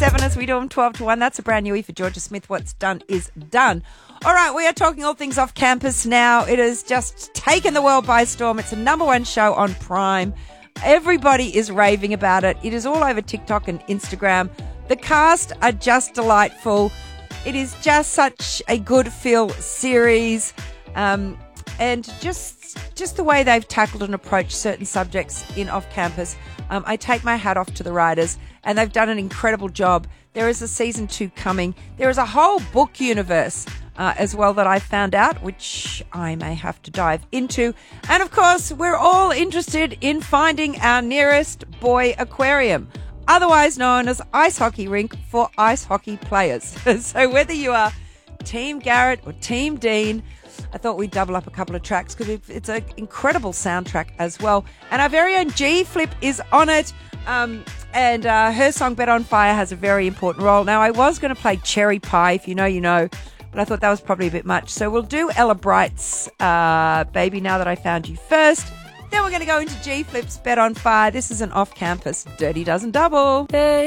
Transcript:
7 as we do them 12 to 1. That's a brand newie for Georgia Smith. What's done is done. All right, we are talking all things off campus now. It has just taken the world by storm. It's a number one show on Prime. Everybody is raving about it. It is all over TikTok and Instagram. The cast are just delightful. It is just such a good feel series. And just the way they've tackled and approached certain subjects in off campus. I take my hat off to the writers, and they've done an incredible job. There is a season 2 coming. There is a whole book universe as well that I found out, which I may have to dive into. And of course, we're all interested in finding our nearest boy aquarium, otherwise known as ice hockey rink for ice hockey players. So whether you are Team Garrett or Team Dean, I thought we'd double up a couple of tracks because it's an incredible soundtrack as well. And our very own G-Flip is on it. And her song Bet on Fire has a very important role. Now, I was going to play Cherry Pie, if you know, you know, but I thought that was probably a bit much. So we'll do Ella Bright's Baby Now That I Found You first. Then we're going to go into G-Flip's Bet on Fire. This is an off-campus Dirty Dozen Double. Hey.